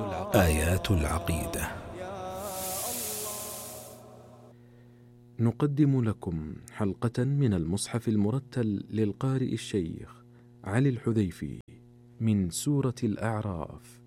آيات العقيدة. نقدم لكم حلقة من المصحف المرتل للقارئ الشيخ علي الحذيفي من سورة الأعراف.